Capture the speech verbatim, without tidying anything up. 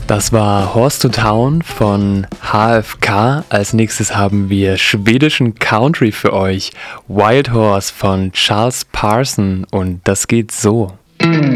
Das war Horse to Town von H F K. Als nächstes haben wir schwedischen Country für euch. Wild Horse von Charles Parson und das geht so.